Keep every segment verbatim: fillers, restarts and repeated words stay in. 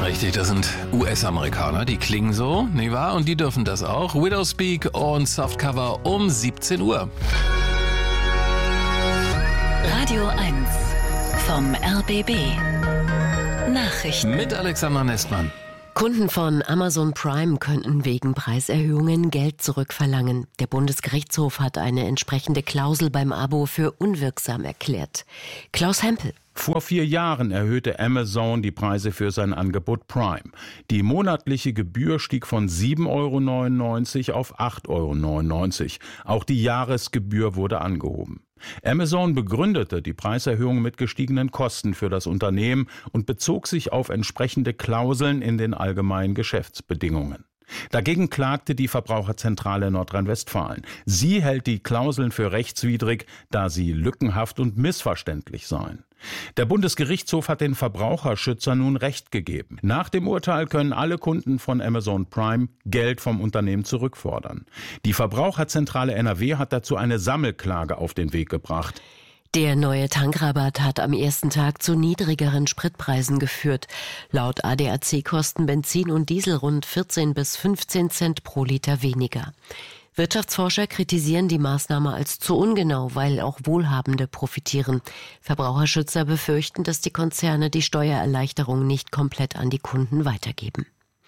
Richtig, das sind U S-Amerikaner, die klingen so, nicht wahr? Und die dürfen das auch. Widowspeak und Softcover um siebzehn Uhr. Radio eins vom R B B. Nachrichten. Mit Alexandra Nestmann. Kunden von Amazon Prime könnten wegen Preiserhöhungen Geld zurückverlangen. Der Bundesgerichtshof hat eine entsprechende Klausel beim Abo für unwirksam erklärt. Klaus Hempel. Vor vier Jahren erhöhte Amazon die Preise für sein Angebot Prime. Die monatliche Gebühr stieg von sieben Euro neunundneunzig auf acht Euro neunundneunzig. Auch die Jahresgebühr wurde angehoben. Amazon begründete die Preiserhöhung mit gestiegenen Kosten für das Unternehmen und bezog sich auf entsprechende Klauseln in den allgemeinen Geschäftsbedingungen. Dagegen klagte die Verbraucherzentrale Nordrhein-Westfalen. Sie hält die Klauseln für rechtswidrig, da sie lückenhaft und missverständlich seien. Der Bundesgerichtshof hat den Verbraucherschützern nun Recht gegeben. Nach dem Urteil können alle Kunden von Amazon Prime Geld vom Unternehmen zurückfordern. Die Verbraucherzentrale N R W hat dazu eine Sammelklage auf den Weg gebracht. Der neue Tankrabatt hat am ersten Tag zu niedrigeren Spritpreisen geführt. Laut A D A C kosten Benzin und Diesel rund vierzehn bis fünfzehn Cent pro Liter weniger. Wirtschaftsforscher kritisieren die Maßnahme als zu ungenau, weil auch Wohlhabende profitieren. Verbraucherschützer befürchten, dass die Konzerne die Steuererleichterung nicht komplett an die Kunden weitergeben.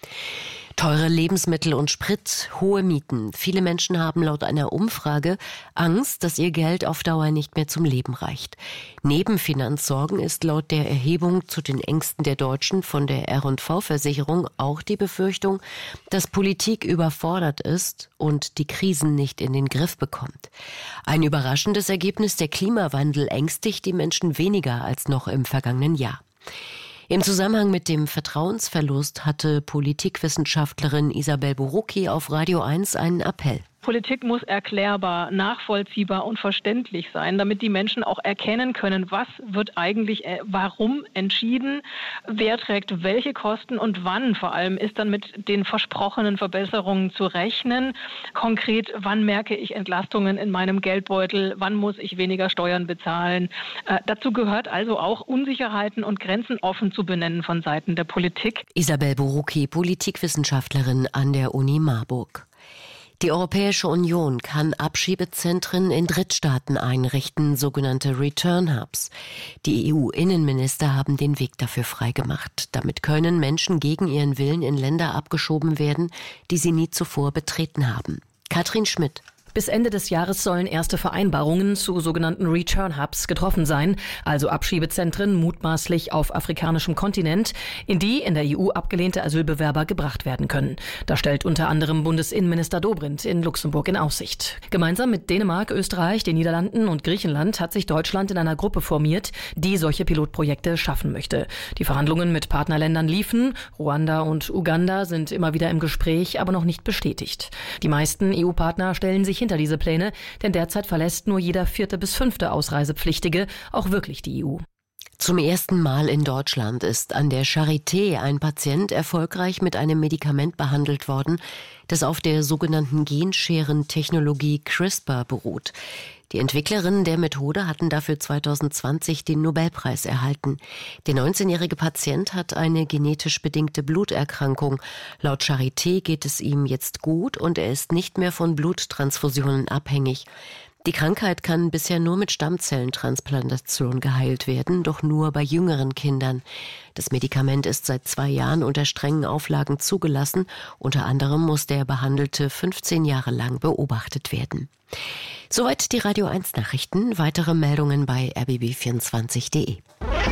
Teure Lebensmittel und Sprit, hohe Mieten. Viele Menschen haben laut einer Umfrage Angst, dass ihr Geld auf Dauer nicht mehr zum Leben reicht. Neben Finanzsorgen ist laut der Erhebung zu den Ängsten der Deutschen von der R und V-Versicherung auch die Befürchtung, dass Politik überfordert ist und die Krisen nicht in den Griff bekommt. Ein überraschendes Ergebnis: Der Klimawandel ängstigt die Menschen weniger als noch im vergangenen Jahr. Im Zusammenhang mit dem Vertrauensverlust hatte Politikwissenschaftlerin Isabel Borucki auf Radio eins einen Appell. Politik muss erklärbar, nachvollziehbar und verständlich sein, damit die Menschen auch erkennen können, was wird eigentlich, äh, warum entschieden, wer trägt welche Kosten und wann vor allem ist dann mit den versprochenen Verbesserungen zu rechnen. Konkret, wann merke ich Entlastungen in meinem Geldbeutel, wann muss ich weniger Steuern bezahlen. Äh, dazu gehört also auch, Unsicherheiten und Grenzen offen zu benennen von Seiten der Politik. Isabel Borucki, Politikwissenschaftlerin an der Uni Marburg. Die Europäische Union kann Abschiebezentren in Drittstaaten einrichten, sogenannte Return Hubs. Die E U-Innenminister haben den Weg dafür freigemacht. Damit können Menschen gegen ihren Willen in Länder abgeschoben werden, die sie nie zuvor betreten haben. Katrin Schmidt. Bis Ende des Jahres sollen erste Vereinbarungen zu sogenannten Return Hubs getroffen sein, also Abschiebezentren mutmaßlich auf afrikanischem Kontinent, in die in der E U abgelehnte Asylbewerber gebracht werden können. Das stellt unter anderem Bundesinnenminister Dobrindt in Luxemburg in Aussicht. Gemeinsam mit Dänemark, Österreich, den Niederlanden und Griechenland hat sich Deutschland in einer Gruppe formiert, die solche Pilotprojekte schaffen möchte. Die Verhandlungen mit Partnerländern liefen. Ruanda und Uganda sind immer wieder im Gespräch, aber noch nicht bestätigt. Die meisten E U-Partner stellen sich hinter diese Pläne, denn derzeit verlässt nur jeder vierte bis fünfte Ausreisepflichtige auch wirklich die E U. Zum ersten Mal in Deutschland ist an der Charité ein Patient erfolgreich mit einem Medikament behandelt worden, das auf der sogenannten Genscheren-Technologie CRISPR beruht. Die Entwicklerinnen der Methode hatten dafür zweitausendzwanzig den Nobelpreis erhalten. Der neunzehnjährige Patient hat eine genetisch bedingte Bluterkrankung. Laut Charité geht es ihm jetzt gut und er ist nicht mehr von Bluttransfusionen abhängig. Die Krankheit kann bisher nur mit Stammzellentransplantation geheilt werden, doch nur bei jüngeren Kindern. Das Medikament ist seit zwei Jahren unter strengen Auflagen zugelassen. Unter anderem muss der Behandelte fünfzehn Jahre lang beobachtet werden. Soweit die Radio eins Nachrichten. Weitere Meldungen bei r b b vierundzwanzig punkt d e.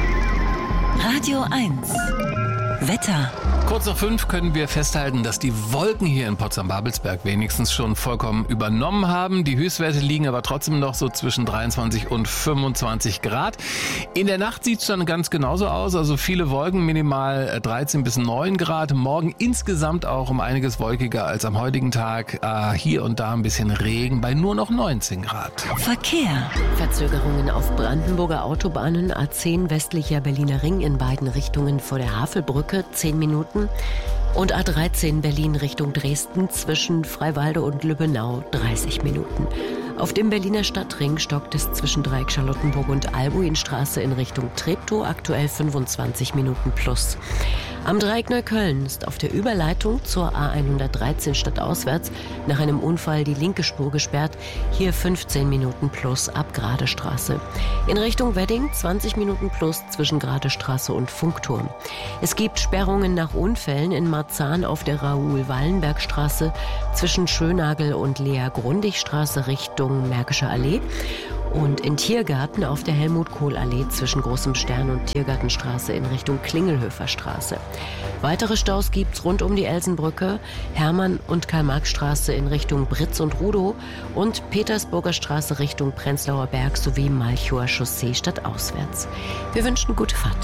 Radio eins Wetter. Kurz nach fünf können wir festhalten, dass die Wolken hier in Potsdam-Babelsberg wenigstens schon vollkommen übernommen haben. Die Höchstwerte liegen aber trotzdem noch so zwischen dreiundzwanzig und fünfundzwanzig Grad. In der Nacht sieht es dann ganz genauso aus. Also viele Wolken, minimal dreizehn bis neun Grad. Morgen insgesamt auch um einiges wolkiger als am heutigen Tag. Äh, hier und da ein bisschen Regen bei nur noch neunzehn Grad. Verkehr. Verzögerungen auf Brandenburger Autobahnen A zehn westlicher Berliner Ring in beiden Richtungen vor der Havelbrücke zehn Minuten. Und A dreizehn Berlin Richtung Dresden zwischen Freiwalde und Lübbenau dreißig Minuten. Auf dem Berliner Stadtring stockt es zwischen Dreieck Charlottenburg und Albuinstraße in Richtung Treptow, aktuell fünfundzwanzig Minuten plus. Am Dreieck Neukölln ist auf der Überleitung zur A hundertdreizehn stadtauswärts nach einem Unfall die linke Spur gesperrt, hier fünfzehn Minuten plus ab Gradestraße. In Richtung Wedding zwanzig Minuten plus zwischen Gradestraße und Funkturm. Es gibt Sperrungen nach Unfällen in Marzahn auf der Raoul-Wallenberg-Straße zwischen Schönagel und Lea-Grundig-Straße Richtung Märkische Allee. Und in Tiergarten auf der Helmut-Kohl-Allee zwischen Großem Stern und Tiergartenstraße in Richtung Klingelhöfer Straße. Weitere Staus gibt's rund um die Elsenbrücke, Hermann- und Karl-Marx-Straße in Richtung Britz und Rudow und Petersburger Straße Richtung Prenzlauer Berg sowie Malchower Chaussee stadtauswärts. Wir wünschen gute Fahrt.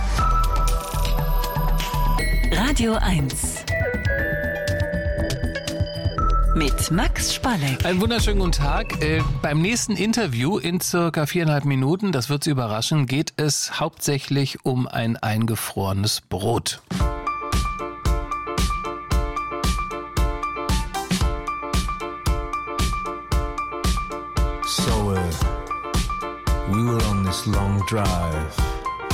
Radio eins. Mit Max Spalleck. Einen wunderschönen guten Tag. Äh, beim nächsten Interview in circa viereinhalb Minuten, das wird Sie überraschen, geht es hauptsächlich um ein eingefrorenes Brot. So uh, we were on this long drive.